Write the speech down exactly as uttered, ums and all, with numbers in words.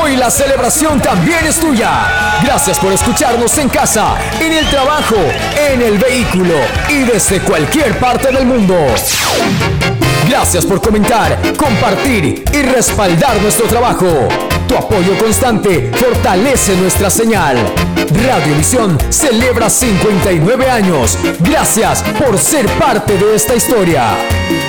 Hoy la celebración también es tuya. Gracias por escucharnos en casa, en el trabajo, en el vehículo y desde cualquier parte del mundo. Gracias por comentar, compartir y respaldar nuestro trabajo. Tu apoyo constante fortalece nuestra señal. Radiovisión celebra cincuenta y nueve años. Gracias por ser parte de esta historia.